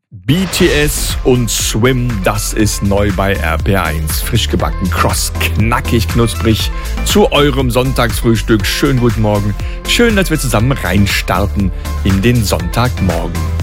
BTS und Swim, das ist neu bei RPR1. Frisch gebacken, kross, knackig, knusprig zu eurem Sonntagsfrühstück. Schönen guten Morgen. Schön, dass wir zusammen reinstarten in den Sonntagmorgen.